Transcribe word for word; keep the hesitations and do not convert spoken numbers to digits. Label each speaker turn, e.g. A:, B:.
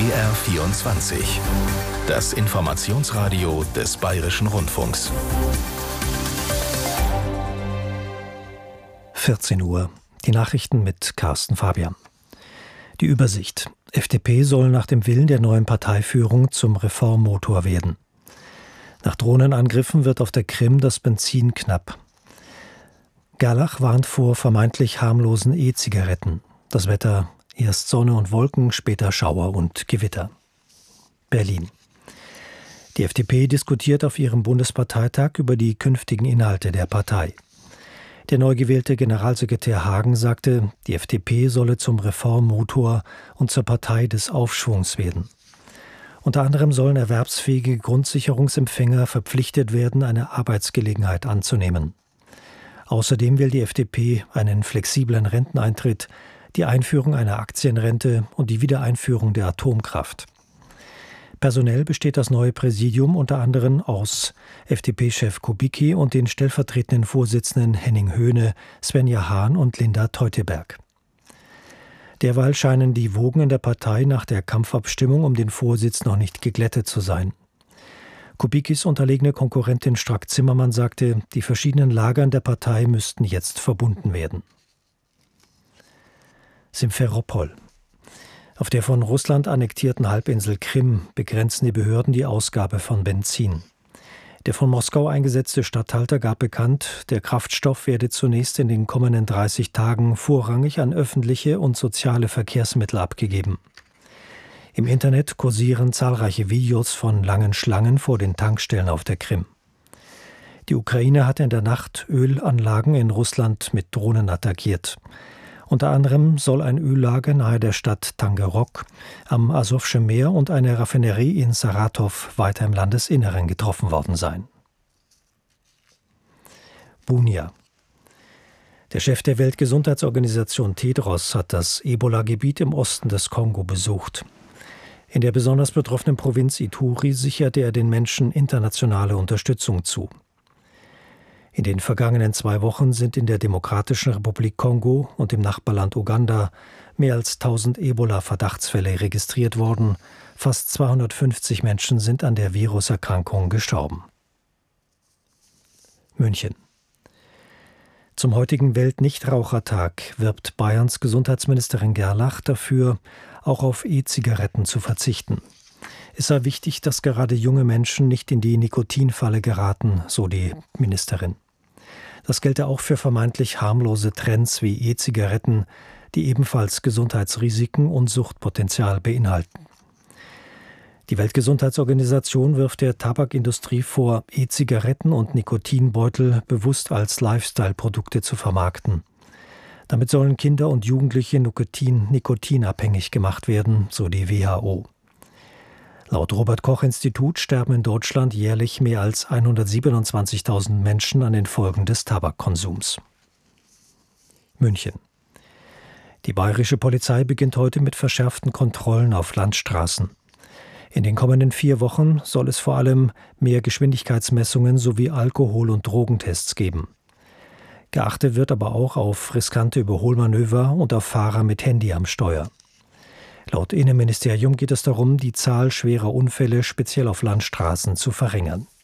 A: B R vierundzwanzig. Das Informationsradio des Bayerischen Rundfunks.
B: vierzehn Uhr. Die Nachrichten mit Carsten Fabian. Die Übersicht. F D P soll nach dem Willen der neuen Parteiführung zum Reformmotor werden. Nach Drohnenangriffen wird auf der Krim das Benzin knapp. Gerlach warnt vor vermeintlich harmlosen E-Zigaretten. Das Wetter: erst Sonne und Wolken, später Schauer und Gewitter. Berlin. Die F D P diskutiert auf ihrem Bundesparteitag über die künftigen Inhalte der Partei. Der neu gewählte Generalsekretär Hagen sagte, die F D P solle zum Reformmotor und zur Partei des Aufschwungs werden. Unter anderem sollen erwerbsfähige Grundsicherungsempfänger verpflichtet werden, eine Arbeitsgelegenheit anzunehmen. Außerdem will die F D P einen flexiblen Renteneintritt, die Einführung einer Aktienrente und die Wiedereinführung der Atomkraft. Personell besteht das neue Präsidium unter anderem aus F D P-Chef Kubicki und den stellvertretenden Vorsitzenden Henning Höhne, Svenja Hahn und Linda Teuteberg. Derweil scheinen die Wogen in der Partei nach der Kampfabstimmung um den Vorsitz noch nicht geglättet zu sein. Kubickis unterlegene Konkurrentin Strack-Zimmermann sagte, die verschiedenen Lagern der Partei müssten jetzt verbunden werden. Simferopol. Auf der von Russland annektierten Halbinsel Krim begrenzen die Behörden die Ausgabe von Benzin. Der von Moskau eingesetzte Statthalter gab bekannt, der Kraftstoff werde zunächst in den kommenden dreißig Tagen vorrangig an öffentliche und soziale Verkehrsmittel abgegeben. Im Internet kursieren zahlreiche Videos von langen Schlangen vor den Tankstellen auf der Krim. Die Ukraine hatte in der Nacht Ölanlagen in Russland mit Drohnen attackiert. Unter anderem soll ein Öllager nahe der Stadt Tangerok am Asowschen Meer und eine Raffinerie in Saratow weiter im Landesinneren getroffen worden sein. Bunia. Der Chef der Weltgesundheitsorganisation Tedros hat das Ebola-Gebiet im Osten des Kongo besucht. In der besonders betroffenen Provinz Ituri sicherte er den Menschen internationale Unterstützung zu. In den vergangenen zwei Wochen sind in der Demokratischen Republik Kongo und im Nachbarland Uganda mehr als tausend Ebola-Verdachtsfälle registriert worden. Fast zweihundertfünfzig Menschen sind an der Viruserkrankung gestorben. München. Zum heutigen Welt-Nichtrauchertag wirbt Bayerns Gesundheitsministerin Gerlach dafür, auch auf E-Zigaretten zu verzichten. Es sei wichtig, dass gerade junge Menschen nicht in die Nikotinfalle geraten, so die Ministerin. Das gelte auch für vermeintlich harmlose Trends wie E-Zigaretten, die ebenfalls Gesundheitsrisiken und Suchtpotenzial beinhalten. Die Weltgesundheitsorganisation wirft der Tabakindustrie vor, E-Zigaretten und Nikotinbeutel bewusst als Lifestyle-Produkte zu vermarkten. Damit sollen Kinder und Jugendliche Nikotin, nikotinabhängig gemacht werden, so die W H O. Laut Robert-Koch-Institut sterben in Deutschland jährlich mehr als hundertsiebenundzwanzigtausend Menschen an den Folgen des Tabakkonsums. München. Die bayerische Polizei beginnt heute mit verschärften Kontrollen auf Landstraßen. In den kommenden vier Wochen soll es vor allem mehr Geschwindigkeitsmessungen sowie Alkohol- und Drogentests geben. Geachtet wird aber auch auf riskante Überholmanöver und auf Fahrer mit Handy am Steuer. Laut Innenministerium geht es darum, die Zahl schwerer Unfälle speziell auf Landstraßen zu verringern.